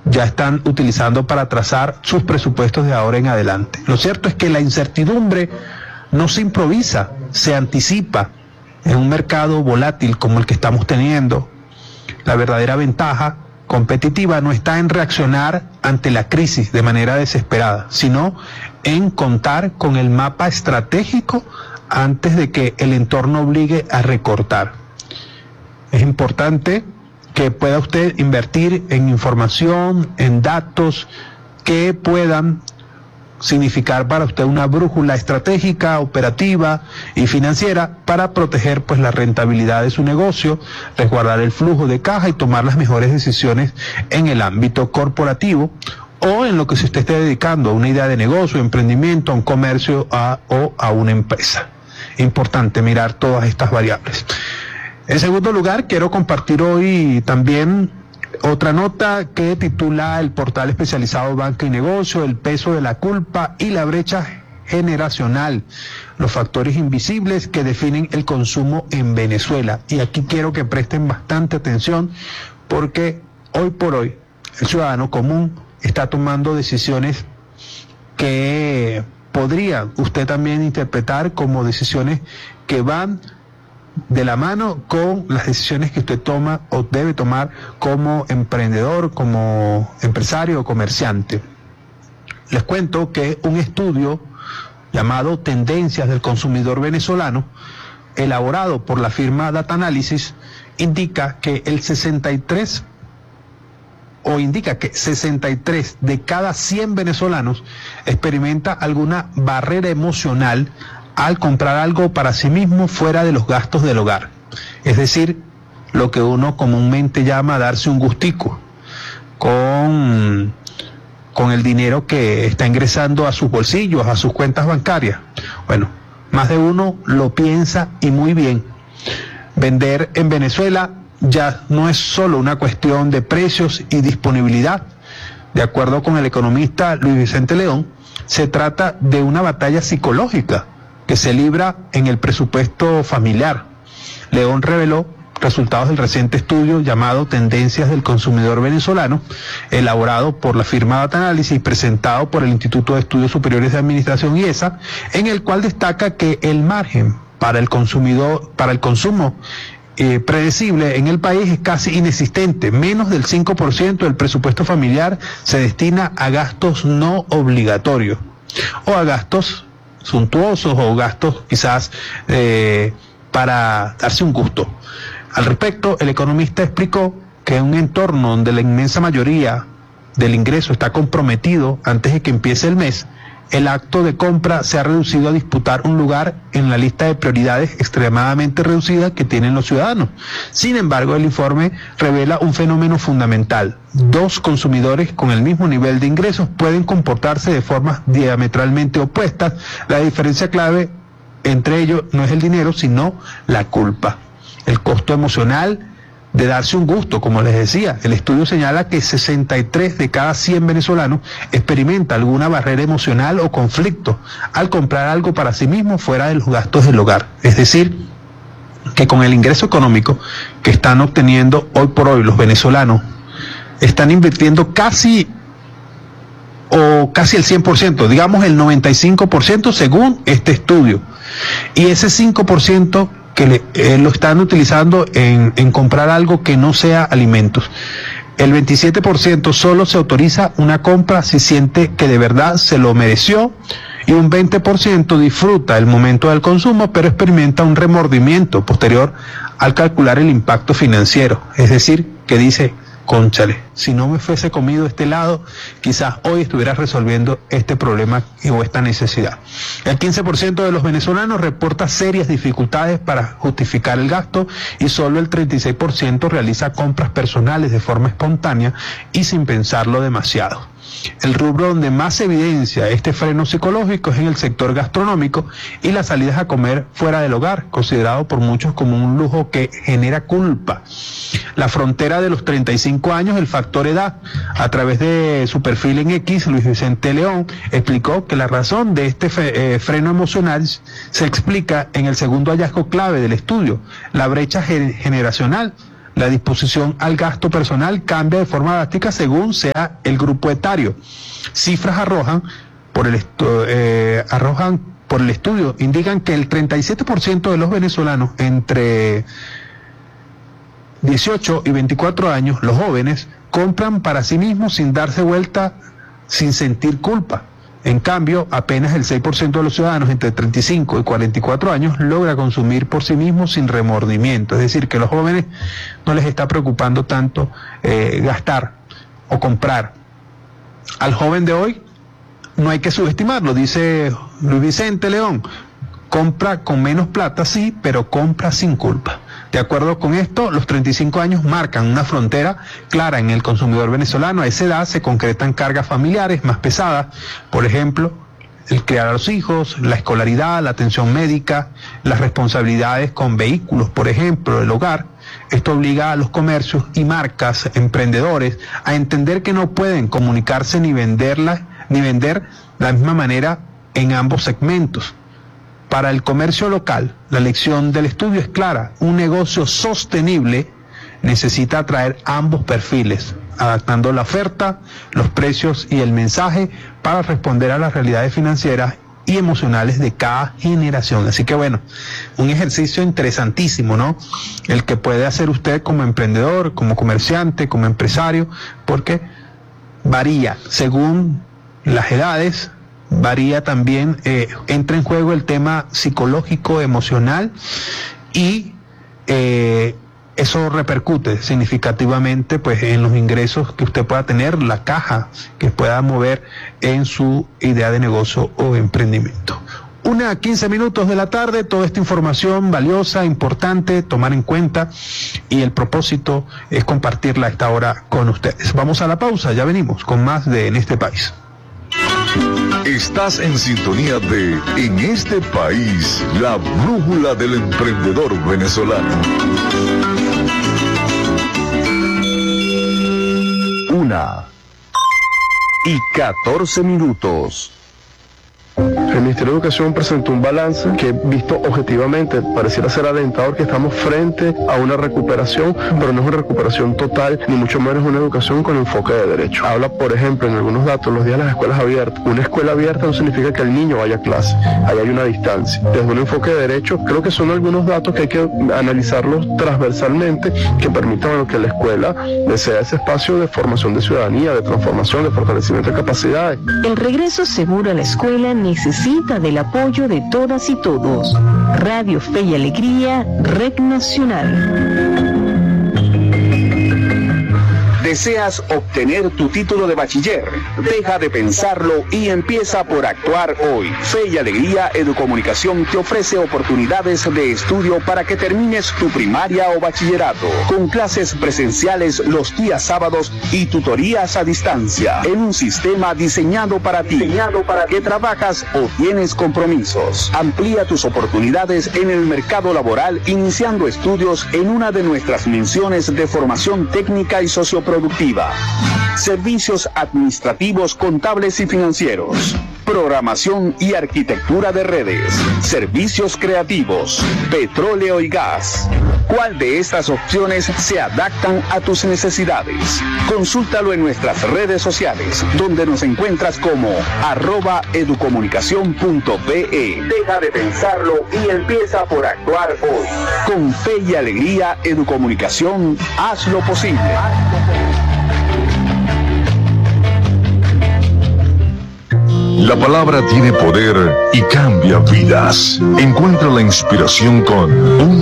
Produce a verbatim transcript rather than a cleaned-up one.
ya están utilizando para trazar sus presupuestos de ahora en adelante. Lo cierto es que la incertidumbre no se improvisa, se anticipa. En un mercado volátil como el que estamos teniendo, la verdadera ventaja competitiva no está en reaccionar ante la crisis de manera desesperada, sino en contar con el mapa estratégico antes de que el entorno obligue a recortar. Es importante que pueda usted invertir en información, en datos que puedan significar para usted una brújula estratégica, operativa y financiera para proteger pues la rentabilidad de su negocio, resguardar el flujo de caja y tomar las mejores decisiones en el ámbito corporativo o en lo que se usted esté dedicando, a una idea de negocio, emprendimiento, a un comercio a, o a una empresa. Importante mirar todas estas variables. En segundo lugar, quiero compartir hoy también otra nota que titula el portal especializado Banca y Negocio, el peso de la culpa y la brecha generacional, los factores invisibles que definen el consumo en Venezuela. Y aquí quiero que presten bastante atención porque hoy por hoy el ciudadano común está tomando decisiones que podría usted también interpretar como decisiones que van de la mano con las decisiones que usted toma o debe tomar como emprendedor, como empresario o comerciante. Les cuento que un estudio llamado Tendencias del Consumidor Venezolano, elaborado por la firma Data Analysis, indica que el sesenta y tres o indica que sesenta y tres de cada cien venezolanos experimenta alguna barrera emocional al comprar algo para sí mismo fuera de los gastos del hogar. Es decir, lo que uno comúnmente llama darse un gustico con, con el dinero que está ingresando a sus bolsillos, a sus cuentas bancarias. Bueno, más de uno lo piensa y muy bien. Vender en Venezuela ya no es solo una cuestión de precios y disponibilidad. De acuerdo con el economista Luis Vicente León, se trata de una batalla psicológica que se libra en el presupuesto familiar. León reveló resultados del reciente estudio llamado Tendencias del Consumidor Venezolano, elaborado por la firma Data Analysis y presentado por el Instituto de Estudios Superiores de Administración I E S A, en el cual destaca que el margen para el consumidor, para el consumo eh, predecible en el país es casi inexistente. Menos del cinco por ciento del presupuesto familiar se destina a gastos no obligatorios o a gastos suntuosos o gastos quizás eh, para darse un gusto. Al respecto, el economista explicó que en un entorno donde la inmensa mayoría del ingreso está comprometido antes de que empiece el mes, el acto de compra se ha reducido a disputar un lugar en la lista de prioridades extremadamente reducida que tienen los ciudadanos. Sin embargo, el informe revela un fenómeno fundamental. Dos consumidores con el mismo nivel de ingresos pueden comportarse de formas diametralmente opuestas. La diferencia clave entre ellos no es el dinero, sino la culpa. El costo emocional de darse un gusto, como les decía. El estudio señala que sesenta y tres de cada cien venezolanos experimenta alguna barrera emocional o conflicto al comprar algo para sí mismo fuera de los gastos del hogar. Es decir, que con el ingreso económico que están obteniendo hoy por hoy los venezolanos, están invirtiendo casi o casi el cien por ciento, digamos el noventa y cinco por ciento según este estudio. Y ese cinco por ciento que le, eh, lo están utilizando en, en comprar algo que no sea alimentos. El veintisiete por ciento solo se autoriza una compra si siente que de verdad se lo mereció, y un veinte por ciento disfruta el momento del consumo, pero experimenta un remordimiento posterior al calcular el impacto financiero. Es decir, que dice, cónchale, si no me fuese comido este helado, quizás hoy estuviera resolviendo este problema o esta necesidad. El quince por ciento de los venezolanos reporta serias dificultades para justificar el gasto y solo el treinta y seis por ciento realiza compras personales de forma espontánea y sin pensarlo demasiado. El rubro donde más se evidencia este freno psicológico es en el sector gastronómico y las salidas a comer fuera del hogar, considerado por muchos como un lujo que genera culpa. La frontera de los treinta y cinco años, el factor edad. A través de su perfil en X, Luis Vicente León explicó que la razón de este fe, eh, freno emocional se explica en el segundo hallazgo clave del estudio, la brecha generacional La disposición al gasto personal cambia de forma drástica según sea el grupo etario. Cifras arrojan por el estu- eh, arrojan por el estudio indican que el treinta y siete por ciento de los venezolanos entre dieciocho y veinticuatro años, los jóvenes, compran para sí mismos sin darse vuelta, sin sentir culpa. En cambio, apenas el seis por ciento de los ciudadanos entre treinta y cinco y cuarenta y cuatro años logra consumir por sí mismos sin remordimiento. Es decir, que a los jóvenes no les está preocupando tanto eh, gastar o comprar. Al joven de hoy no hay que subestimarlo, dice Luis Vicente León. Compra con menos plata, sí, pero compra sin culpa. De acuerdo con esto, los treinta y cinco años marcan una frontera clara en el consumidor venezolano. A esa edad se concretan cargas familiares más pesadas, por ejemplo, el criar a los hijos, la escolaridad, la atención médica, las responsabilidades con vehículos, por ejemplo, el hogar. Esto obliga a los comercios y marcas, emprendedores, a entender que no pueden comunicarse ni venderla, ni vender de la misma manera en ambos segmentos. Para el comercio local, la lección del estudio es clara. Un negocio sostenible necesita atraer ambos perfiles, adaptando la oferta, los precios y el mensaje para responder a las realidades financieras y emocionales de cada generación. Así que bueno, un ejercicio interesantísimo, ¿no? El que puede hacer usted como emprendedor, como comerciante, como empresario, porque varía según las edades. Varía también, eh, entra en juego el tema psicológico, emocional, y eh, eso repercute significativamente pues en los ingresos que usted pueda tener, la caja que pueda mover en su idea de negocio o emprendimiento. Una a quince minutos de la tarde, toda esta información valiosa, importante, tomar en cuenta, y el propósito es compartirla a esta hora con ustedes. Vamos a la pausa, ya venimos con más de En este país. Estás en sintonía de En este país, la brújula del emprendedor venezolano. Una y catorce minutos. El Ministerio de Educación presentó un balance que, visto objetivamente, pareciera ser alentador, que estamos frente a una recuperación, pero no es una recuperación total, ni mucho menos una educación con enfoque de derecho. Habla, por ejemplo, en algunos datos, los días de las escuelas abiertas. Una escuela abierta no significa que el niño vaya a clase, ahí hay una distancia. Desde un enfoque de derecho, creo que son algunos datos que hay que analizarlos transversalmente, que permitan bueno, que la escuela sea ese espacio de formación de ciudadanía, de transformación, de fortalecimiento de capacidades. El regreso seguro a la escuela necesita del apoyo de todas y todos. Radio Fe y Alegría, Red Nacional. ¿Deseas obtener tu título de bachiller? Deja de pensarlo y empieza por actuar hoy. Fe y Alegría Educomunicación te ofrece oportunidades de estudio para que termines tu primaria o bachillerato, con clases presenciales los días sábados y tutorías a distancia, en un sistema diseñado para ti, diseñado para que trabajas o tienes compromisos. Amplía tus oportunidades en el mercado laboral iniciando estudios en una de nuestras menciones de formación técnica y socioproductiva. Servicios administrativos, contables y financieros. Programación y arquitectura de redes. Servicios creativos. Petróleo y gas. ¿Cuál de estas opciones se adaptan a tus necesidades? Consúltalo en nuestras redes sociales, donde nos encuentras como arroba educomunicación punto pe. Deja de pensarlo y empieza por actuar hoy. Con Fe y Alegría Educomunicación, haz lo posible. La palabra tiene poder y cambia vidas. Encuentra la inspiración con un